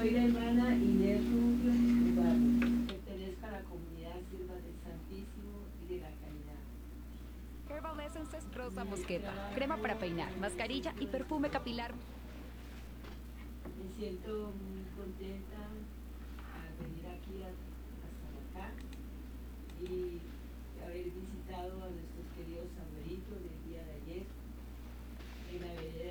Soy la hermana Inés Rubio Ubarro. Pertenezco a la comunidad Sirva del Santísimo y de la Caridad. Herbal Essences Rosa Mosqueta. Trabajo Crema para peinar, en el mascarilla y centro de perfume capilar. Me siento muy contenta al venir aquí hasta acá y haber visitado a nuestros queridos abuelitos del día de ayer en la vereda